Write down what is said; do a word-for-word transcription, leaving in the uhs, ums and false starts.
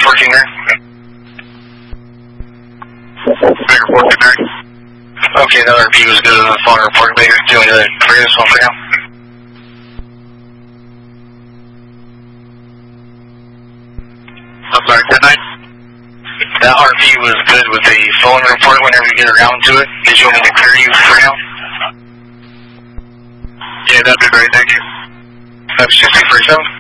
working there? Big report there. Okay, the R P was good on the phone report. Maybe doing the previous one for now. I'm sorry, good night. That R P was good with the phone report whenever you get around to it. Did you want me to clear you for now? Yeah, that'd be great, thank you. That's sixty-three seven.